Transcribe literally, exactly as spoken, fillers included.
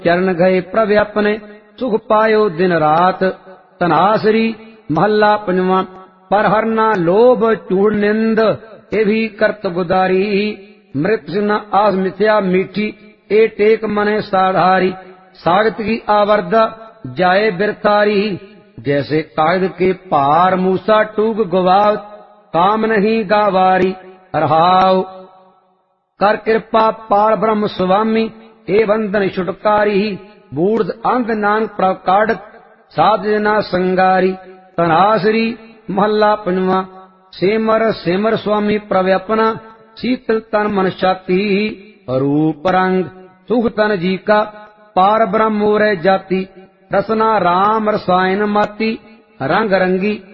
चरण गए प्रभ अपने सुख पायो दिन रात। तनासरी महला पंजवा। पर हरना लोभ चूड़ निंद ए भी करत गुदारी। मृत न आस मिथ्या मीठी ए टेक मने साधारी। सागत की आवर्दा जाए बिरतारी। जैसे कागज के पार मूसा टूक गुवाव काम नहीं गावारी। रहाव कर कृपा पार ब्रह्म स्वामी ए बंधन छुटकारी। बूढ़ अंध नानक प्रकाट साध जना संगारी। तनासरी महला पंजवा। सेमर सेमर स्वामी प्रव्यपना शीतल तन मन छाती। रूप रंग सुख तन जी का पार ब्रह्म मोरे जाति। रसना राम रसायन माती रंग रंगी